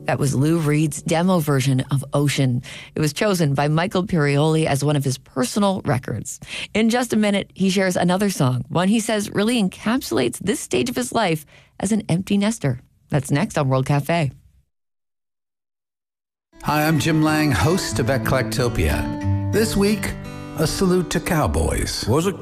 That was Lou Reed's demo version of Ocean. It was chosen by Michael Pirioli as one of his personal records. In just a minute, he shares another song, one he says really encapsulates this stage of his life as an empty nester. That's next on World Cafe. Hi, I'm Jim Lang, host of Eclectopia. This week, a salute to cowboys. Was a